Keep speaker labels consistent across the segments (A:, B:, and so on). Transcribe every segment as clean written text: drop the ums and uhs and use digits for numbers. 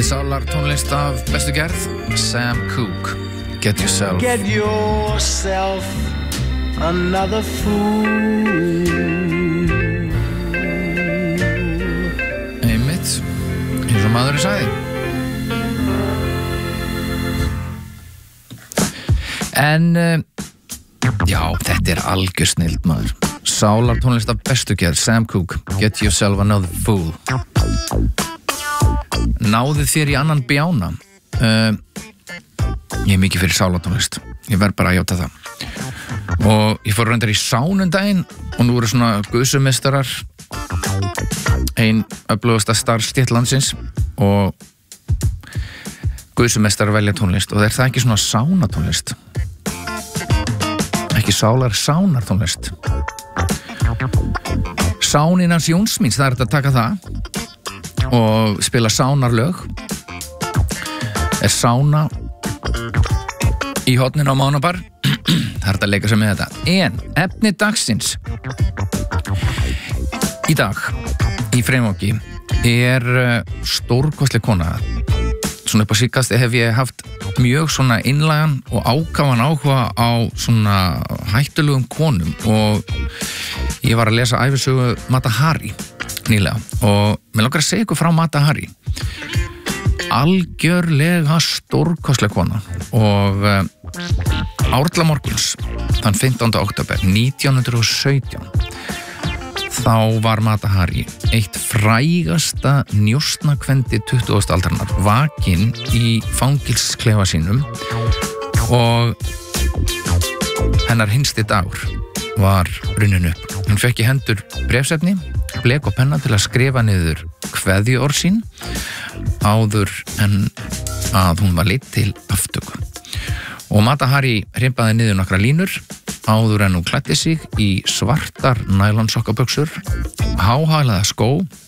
A: Þetta sálar tónlist af bestu gerð, Sam Cooke, Get Yourself Another Fool. Einmitt, eins og maðurinn sagði. En, já, þetta algjör snilld maður. Sálar tónlist af bestu gerð, Sam Cooke, Get Yourself Another Fool. Náðu þér í annan bjána. Ég mikið fyrir sálartónlist. Ég verð bara að játa það. Og ég fór reyndar í sánundaginn og nú eru svona guðsumeistarar, ein öflugasta starfsstétt landsins, og guðsumeistarar velja tónlist, og það ekki svona sánatónlist, ekki sánartónlist. Sánin hans Jónsmíns, það þetta að taka það og spila sánarlög. Sána í horninu á Mánabar. Það þetta að leika sig með þetta. En efni dagsins í dag í Freymóki stórkostleg kona. Svona upp á síðkasti hef ég haft mjög svona innlægan og ákafan áhuga á svona hættulegum konum, og ég var að lesa ævisögu Mata Hari nýlega, og mér langar að segja ykkur frá Mata Hari. Algjörlega stórkostleg kona, og árla morguns þann 15. október 1917 þá var Mata Hari eitt frægasta njósnakvendi 20. aldarinnar, vakinn í fangilsklefa sínum, og hennar hinsti dagur var runnin upp. Hún fekk í hendur bréfsefni, blek og penna til að skrifa niður kveðjuorð sín áður en að hún var leidd til aftöku. Og Mata Hari hrimpaði niður nokkra línur áður en hún klæddi sig í svartar nælonsokkaböksur, háhælaða skó,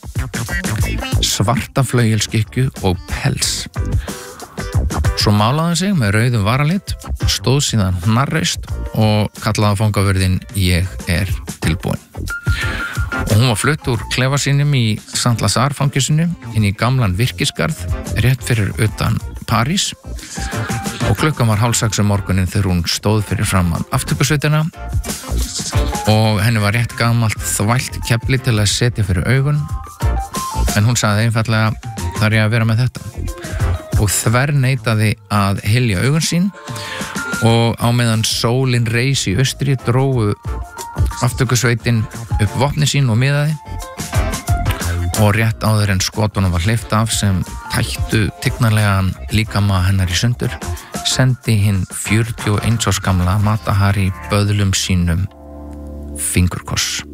A: svarta flauelskykju og pels. Svo málaði hann sig með rauðum varalit, stóð síðan hnarreist og kallaði fangavörðinn Ég tilbúin. Og hún var flutt úr klefa sínum í Saint Lazare fangelsinu inn í gamlan virkisgarð rétt fyrir utan París, og klukkan var 5:30 morgunin þegar hún stóð fyrir framan aftökusveitina, og henni var rétt gamalt þvælt kefli til að setja fyrir augun, en hún sagði einfallega þarf ég að vera með þetta, og þverneitaði að hylja augun sín, og á meðan sólin reis í austri drógu aftökusveitin upp vopni sín og miðaði, og rétt áður en skotunum var hleypt af sem tættu tignarlegan líkama hennar í sundur, sendi hinn 41 árs gamla Mata Hari böðlum sínum fingurkoss.